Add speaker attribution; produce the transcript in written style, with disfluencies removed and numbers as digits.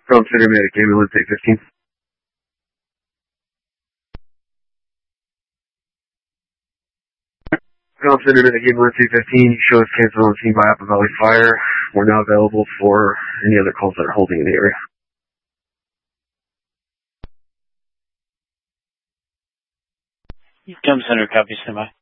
Speaker 1: From Center Medic, ambulance 815. From Center Medic, ambulance 815, you show us cancel on scene by Apple Valley Fire. We're now available for any other calls that are holding in the area.
Speaker 2: Come Center, copy, stand by.